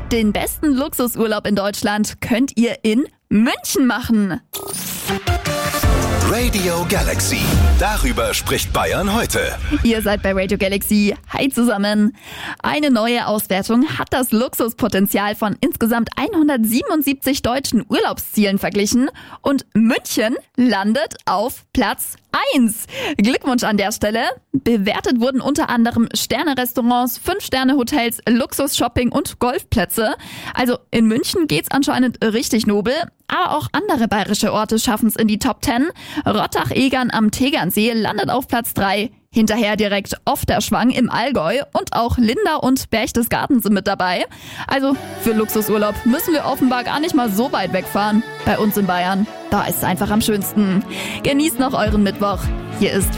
Den besten Luxusurlaub in Deutschland könnt ihr in München machen. Radio Galaxy. Darüber spricht Bayern heute. Ihr seid bei Radio Galaxy. Hi zusammen. Eine neue Auswertung hat das Luxuspotenzial von insgesamt 177 deutschen Urlaubszielen verglichen und München landet auf Platz 1. Glückwunsch an der Stelle. Bewertet wurden unter anderem Sterne-Restaurants, 5-Sterne-Hotels, Luxus-Shopping und Golfplätze. Also in München geht's anscheinend richtig nobel. Aber auch andere bayerische Orte schaffen es in die Top 10. Rottach-Egern am Tegernsee landet auf Platz 3. Hinterher direkt Ofterschwang im Allgäu und auch Linda und Berchtesgaden sind mit dabei. Also für Luxusurlaub müssen wir offenbar gar nicht mal so weit wegfahren. Bei uns in Bayern, da ist es einfach am schönsten. Genießt noch euren Mittwoch. Hier ist